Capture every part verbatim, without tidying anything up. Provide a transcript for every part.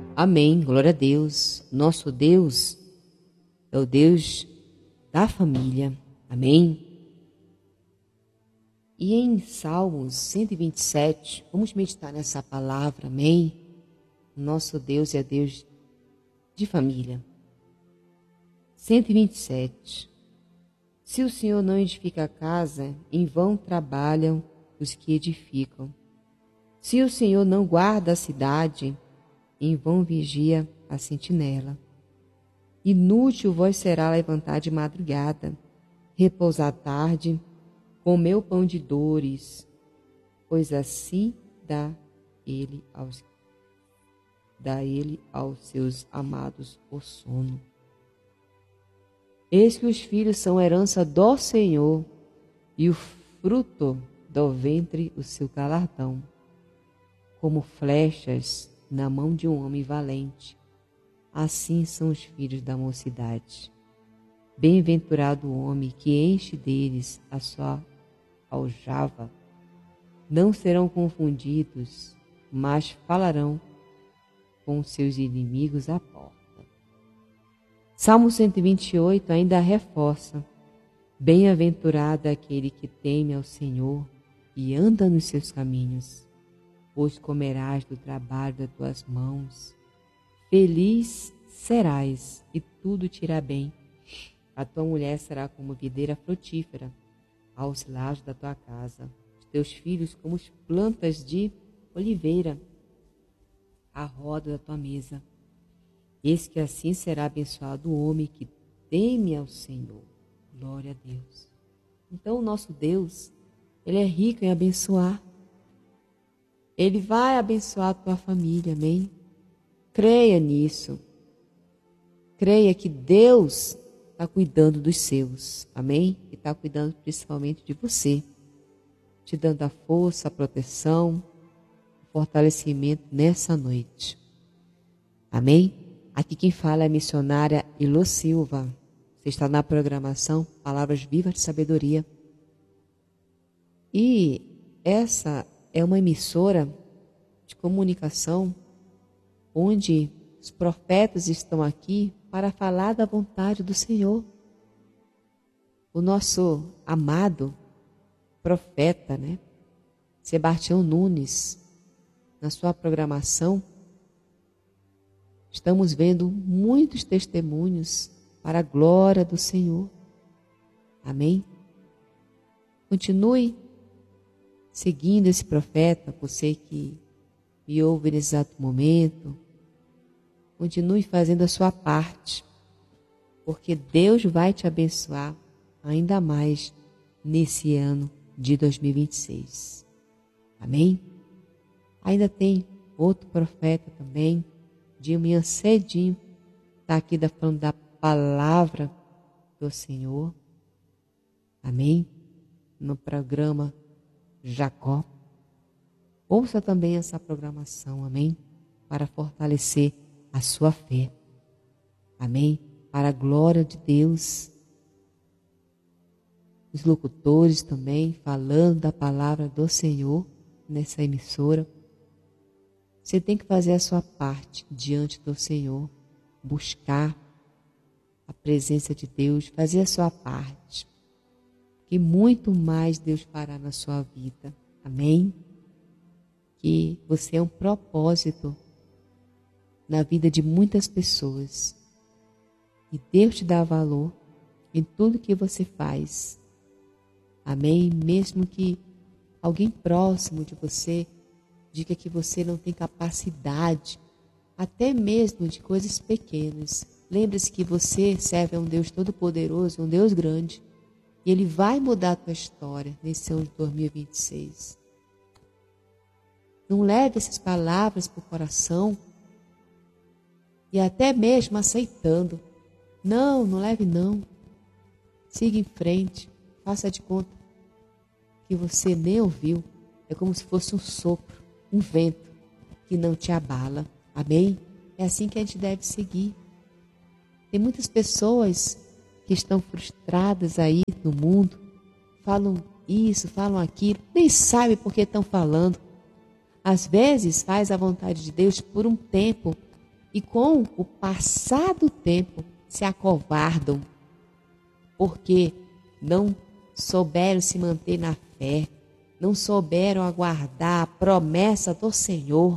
Amém. Glória a Deus. Nosso Deus é o Deus da família. Amém. E em Salmos cento e vinte e sete, vamos meditar nessa palavra. Amém. Nosso Deus é Deus de família. cento e vinte e sete. Se o Senhor não edifica a casa, em vão trabalham os que edificam. Se o Senhor não guarda a cidade, em vão vigia a sentinela. Inútil vos será levantar de madrugada, repousar à tarde, comer o pão de dores, pois assim dá ele aos, dá ele aos seus amados o sono. Eis que os filhos são herança do Senhor, e o fruto do ventre o seu galardão, como flechas na mão de um homem valente. Assim são os filhos da mocidade. Bem-aventurado o homem que enche deles a sua aljava. Não serão confundidos, mas falarão com seus inimigos à porta. Salmo cento e vinte e oito ainda reforça: bem-aventurado aquele que teme ao Senhor e anda nos seus caminhos, pois comerás do trabalho das tuas mãos. Feliz serás e tudo te irá bem. A tua mulher será como videira frutífera aos lados da tua casa, os teus filhos como as plantas de oliveira à roda da tua mesa. Eis que assim será abençoado o homem que teme ao Senhor. Glória a Deus. Então o nosso Deus, Ele é rico em abençoar. Ele vai abençoar a tua família, amém? Creia nisso. Creia que Deus está cuidando dos seus, amém? E está cuidando principalmente de você, te dando a força, a proteção, o fortalecimento nessa noite. Amém? Aqui quem fala é a missionária Ilô Silva. Você está na programação Palavras Vivas de Sabedoria. E essa é uma emissora de comunicação onde os profetas estão aqui para falar da vontade do Senhor. O nosso amado profeta, né, Sebastião Nunes, na sua programação, estamos vendo muitos testemunhos para a glória do Senhor. Amém? Continue seguindo esse profeta, você que me ouve nesse exato momento. Continue fazendo a sua parte, porque Deus vai te abençoar ainda mais nesse ano de dois mil e vinte e seis. Amém? Ainda tem outro profeta também, de manhã cedinho, está aqui falando da palavra do Senhor. Amém? No programa Jacó. Ouça também essa programação, amém? Para fortalecer a sua fé. Amém? Para a glória de Deus. Os locutores também falando da palavra do Senhor nessa emissora. Você tem que fazer a sua parte diante do Senhor, buscar a presença de Deus, fazer a sua parte. Que muito mais Deus fará na sua vida. Amém? Que você é um propósito na vida de muitas pessoas. E Deus te dá valor em tudo que você faz. Amém? Mesmo que alguém próximo de você diga que você não tem capacidade, até mesmo de coisas pequenas. Lembre-se que você serve a um Deus todo-poderoso, um Deus grande. E Ele vai mudar a tua história nesse ano de dois mil e vinte e seis. Não leve essas palavras para o coração e até mesmo aceitando. Não, não leve não. Siga em frente. Faça de conta que você nem ouviu. É como se fosse um sopro, um vento que não te abala. Amém? É assim que a gente deve seguir. Tem muitas pessoas que estão frustradas aí no mundo, falam isso, falam aquilo, nem sabem por que estão falando. Às vezes faz a vontade de Deus por um tempo, e com o passar do tempo se acovardam, porque não souberam se manter na fé, não souberam aguardar a promessa do Senhor.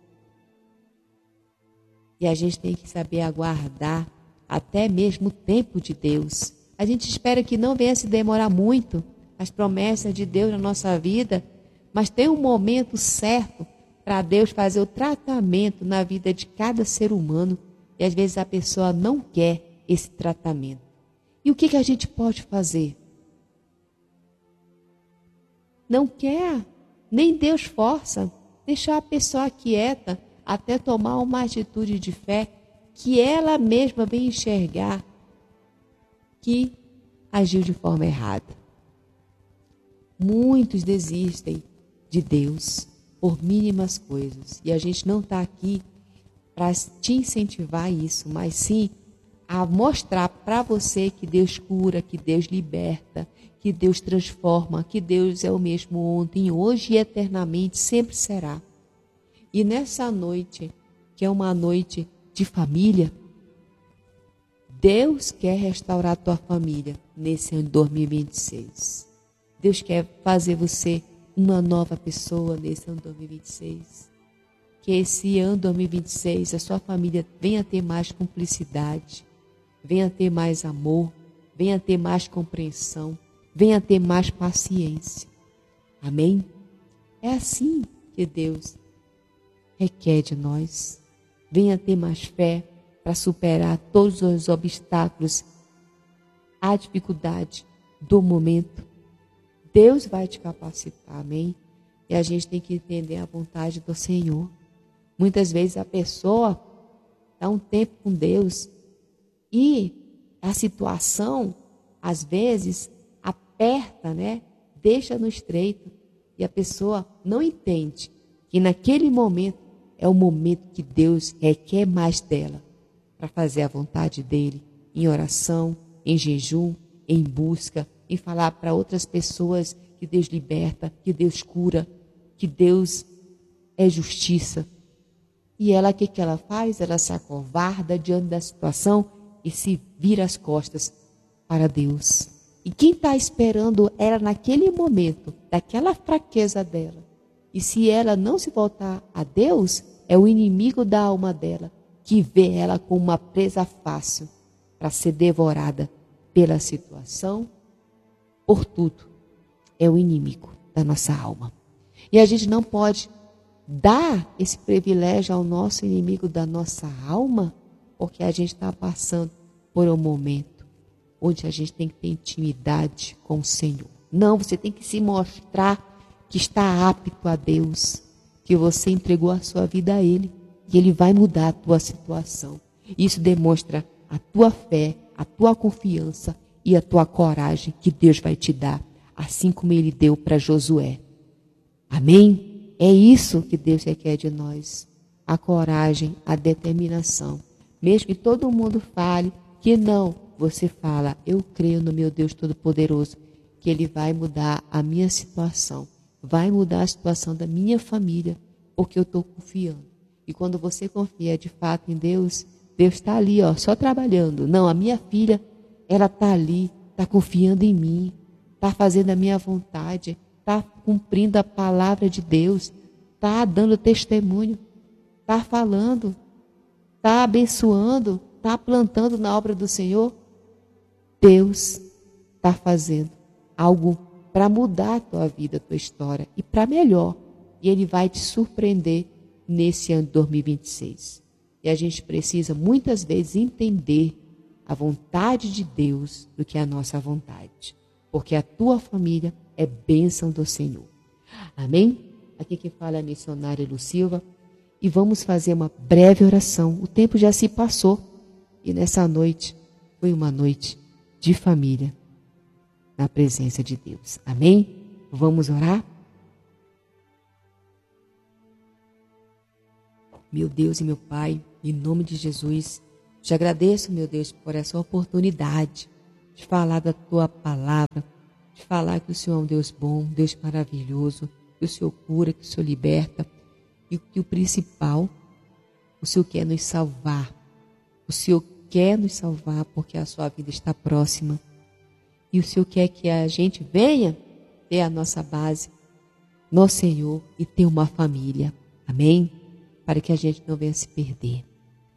E a gente tem que saber aguardar até mesmo o tempo de Deus. A gente espera que não venha se demorar muito as promessas de Deus na nossa vida, mas tem um momento certo para Deus fazer o tratamento na vida de cada ser humano, e às vezes a pessoa não quer esse tratamento. E o que, que a gente pode fazer? Não quer, nem Deus força, deixar a pessoa quieta até tomar uma atitude de fé que ela mesma vem enxergar que agiu de forma errada. Muitos desistem de Deus por mínimas coisas, e a gente não está aqui para te incentivar isso, mas sim a mostrar para você que Deus cura, que Deus liberta, que Deus transforma, que Deus é o mesmo ontem, hoje e eternamente, sempre será. E nessa noite, que é uma noite de família, Deus quer restaurar a tua família nesse ano de dois mil e vinte e seis. Deus quer fazer você uma nova pessoa nesse ano de dois mil e vinte e seis. Que esse ano de dois mil e vinte e seis a sua família venha ter mais cumplicidade, venha ter mais amor, venha ter mais compreensão, venha ter mais paciência. Amém? É assim que Deus requer de nós. Venha ter mais fé para superar todos os obstáculos, a dificuldade do momento. Deus vai te capacitar, amém? E a gente tem que entender a vontade do Senhor. Muitas vezes a pessoa dá um tempo com Deus e a situação, às vezes, aperta, né? Deixa no estreito, e a pessoa não entende que naquele momento é o momento que Deus requer mais dela para fazer a vontade dele, em oração, em jejum, em busca, em falar para outras pessoas que Deus liberta, que Deus cura, que Deus é justiça. E ela, o que, que ela faz? Ela se acovarda diante da situação e se vira as costas para Deus. E quem está esperando ela naquele momento, daquela fraqueza dela, e se ela não se voltar a Deus, é o inimigo da alma dela, que vê ela como uma presa fácil para ser devorada pela situação, por tudo. É o inimigo da nossa alma. E a gente não pode dar esse privilégio ao nosso inimigo da nossa alma, porque a gente está passando por um momento onde a gente tem que ter intimidade com o Senhor. Não, você tem que se mostrar que está apto a Deus, que você entregou a sua vida a Ele, e Ele vai mudar a tua situação. Isso demonstra a tua fé, a tua confiança e a tua coragem que Deus vai te dar, assim como Ele deu para Josué. Amém? É isso que Deus requer de nós, a coragem, a determinação. Mesmo que todo mundo fale que não, você fala, eu creio no meu Deus Todo-Poderoso, que Ele vai mudar a minha situação, vai mudar a situação da minha família, porque eu estou confiando. E quando você confia de fato em Deus, Deus está ali, ó, só trabalhando. Não, a minha filha, ela está ali, está confiando em mim, está fazendo a minha vontade, está cumprindo a palavra de Deus, está dando testemunho, está falando, está abençoando, está plantando na obra do Senhor. Deus está fazendo algo para mudar a tua vida, a tua história, e para melhor. E Ele vai te surpreender nesse ano de dois mil e vinte e seis. E a gente precisa muitas vezes entender a vontade de Deus do que a nossa vontade. Porque a tua família é bênção do Senhor. Amém? Aqui quem fala é a missionária Lu Silva. E vamos fazer uma breve oração. O tempo já se passou. E nessa noite foi uma noite de família na presença de Deus. Amém? Vamos orar? Meu Deus e meu Pai, em nome de Jesus, te agradeço, meu Deus, por essa oportunidade de falar da Tua palavra, de falar que o Senhor é um Deus bom, um Deus maravilhoso, que o Senhor cura, que o Senhor liberta, e que o principal, O Senhor quer nos salvar. O Senhor quer nos salvar porque a sua vida está próxima. E o Senhor quer que a gente venha ter a nossa base no Senhor e ter uma família. Amém? Para que a gente não venha se perder.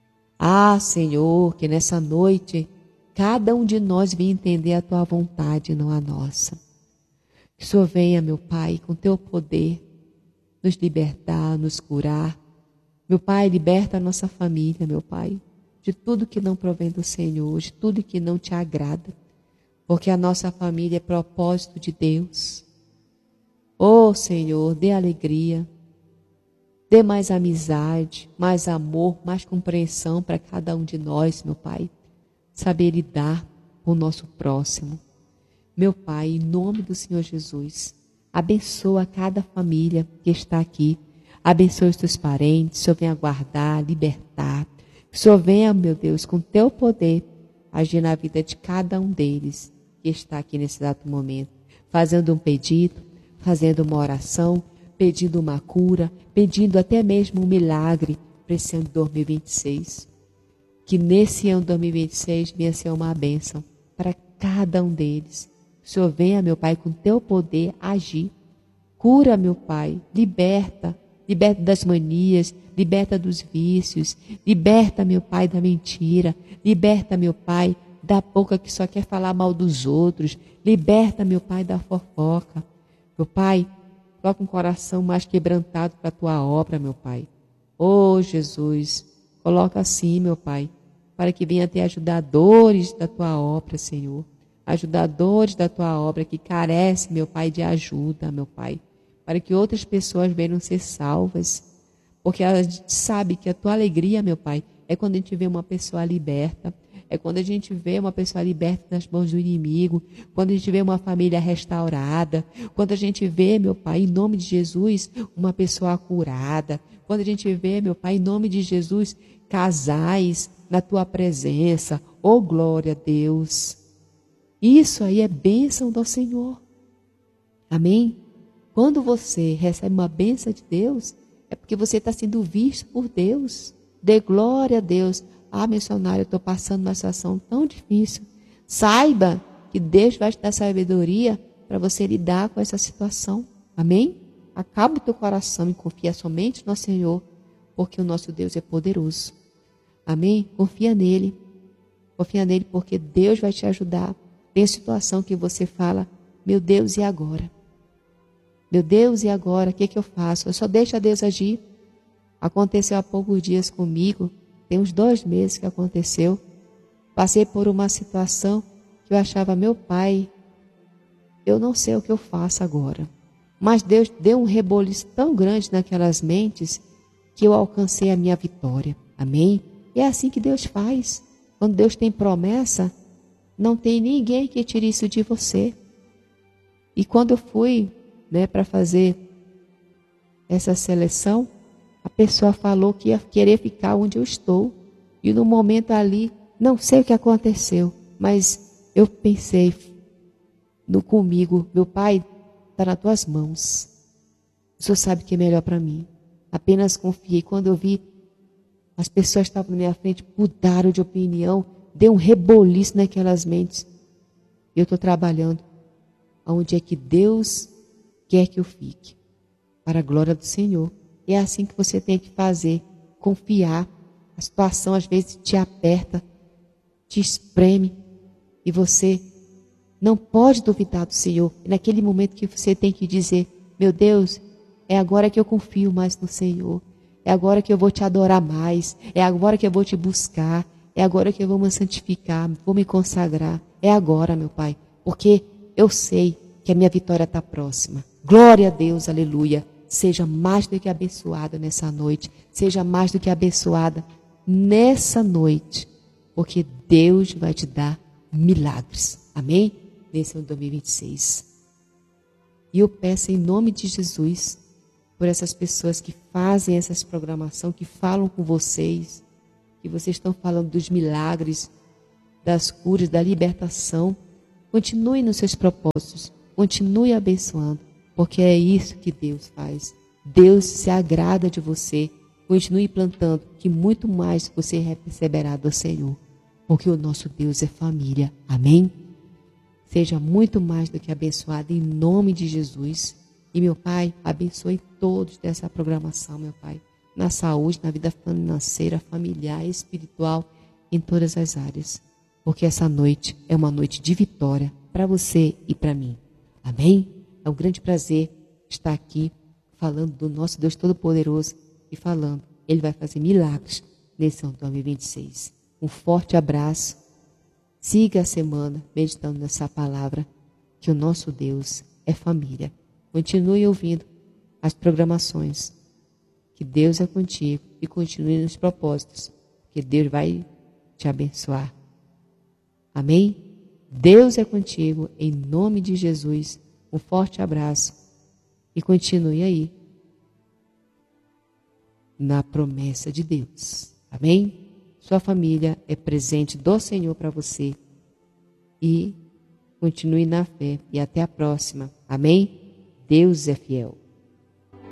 Ah, Senhor, que nessa noite cada um de nós venha entender a tua vontade e não a nossa. Que o Senhor venha, meu Pai, com teu poder, nos libertar, nos curar. Meu Pai, liberta a nossa família, meu Pai, de tudo que não provém do Senhor, de tudo que não te agrada, porque a nossa família é propósito de Deus. Oh, Senhor, dê alegria, dê mais amizade, mais amor, mais compreensão para cada um de nós, meu Pai, saber lidar com o nosso próximo. Meu Pai, em nome do Senhor Jesus, abençoa cada família que está aqui, abençoa os teus parentes, o Senhor venha guardar, libertar, que o Senhor venha, meu Deus, com teu poder, agir na vida de cada um deles que está aqui nesse exato momento, fazendo um pedido, fazendo uma oração, pedindo uma cura, pedindo até mesmo um milagre para esse ano de dois mil e vinte e seis. Que nesse ano de dois mil e vinte e seis venha ser uma bênção para cada um deles. O Senhor venha, meu Pai, com teu poder agir. Cura, meu Pai, liberta, liberta das manias, liberta dos vícios, liberta, meu Pai, da mentira, liberta, meu Pai, da boca que só quer falar mal dos outros, liberta, meu Pai, da fofoca. Meu Pai, coloca um coração mais quebrantado para a tua obra, meu Pai. Oh, Jesus, coloca assim, meu Pai, para que venha ter ajudadores da tua obra, Senhor. Ajudadores da tua obra que carecem, meu Pai, de ajuda, meu Pai. Para que outras pessoas venham ser salvas. Porque a gente sabe que a tua alegria, meu Pai, é quando a gente vê uma pessoa liberta. É quando a gente vê uma pessoa liberta das mãos do inimigo. Quando a gente vê uma família restaurada. Quando a gente vê, meu Pai, em nome de Jesus, uma pessoa curada. Quando a gente vê, meu Pai, em nome de Jesus, casais na tua presença. Oh, glória a Deus. Isso aí é bênção do Senhor. Amém? Quando você recebe uma bênção de Deus, é porque você está sendo visto por Deus. Dê glória a Deus. Ah, missionário, eu estou passando uma situação tão difícil. Saiba que Deus vai te dar sabedoria para você lidar com essa situação. Amém? Acaba o teu coração e confia somente no Senhor, porque o nosso Deus é poderoso. Amém? Confia nele. Confia nele porque Deus vai te ajudar. Tem situação que você fala, meu Deus, e agora? Meu Deus, e agora? O que, que eu faço? Eu só deixo a Deus agir. Aconteceu há poucos dias comigo, tem uns dois meses que aconteceu. Passei por uma situação que eu achava, meu Pai, eu não sei o que eu faço agora. Mas Deus deu um reboliço tão grande naquelas mentes que eu alcancei a minha vitória. Amém? E é assim que Deus faz. Quando Deus tem promessa, não tem ninguém que tire isso de você. E quando eu fui, né, para fazer essa seleção, a pessoa falou que ia querer ficar onde eu estou. E no momento ali, não sei o que aconteceu, mas eu pensei no comigo, meu Pai, está nas tuas mãos. O Senhor sabe o que é melhor para mim. Apenas confiei. Quando eu vi, as pessoas estavam na minha frente, mudaram de opinião, deu um reboliço naquelas mentes. Eu estou trabalhando onde é que Deus quer que eu fique, para a glória do Senhor. É assim que você tem que fazer, confiar. A situação às vezes te aperta, te espreme, e você não pode duvidar do Senhor. É naquele momento que você tem que dizer, meu Deus, é agora que eu confio mais no Senhor. É agora que eu vou te adorar mais. É agora que eu vou te buscar. É agora que eu vou me santificar, vou me consagrar. É agora, meu Pai, porque eu sei que a minha vitória está próxima. Glória a Deus, aleluia. Seja mais do que abençoada nessa noite. Seja mais do que abençoada nessa noite. Porque Deus vai te dar milagres. Amém? Nesse ano de dois mil e vinte e seis. E eu peço em nome de Jesus, por essas pessoas que fazem essas programações, que falam com vocês, que vocês estão falando dos milagres, das curas, da libertação. Continue nos seus propósitos. Continue abençoando. Porque é isso que Deus faz. Deus se agrada de você Continue plantando, que muito mais você receberá do Senhor, porque o nosso Deus é família. Amém? Seja muito mais do que abençoado em nome de Jesus. E, meu Pai, abençoe todos dessa programação, meu Pai, na saúde, na vida financeira, familiar, espiritual, em todas as áreas. Porque essa noite é uma noite de vitória para você e para mim. Amém? É um grande prazer estar aqui falando do nosso Deus Todo-Poderoso e falando, Ele vai fazer milagres nesse ano dois mil e vinte e seis. Um forte abraço. Siga a semana meditando nessa palavra, que o nosso Deus é família. Continue ouvindo as programações, que Deus é contigo, e continue nos propósitos, que Deus vai te abençoar. Amém? Deus é contigo, em nome de Jesus. Um forte abraço e continue aí na promessa de Deus. Amém? Sua família é presente do Senhor para você. E continue na fé. E até a próxima. Amém? Deus é fiel.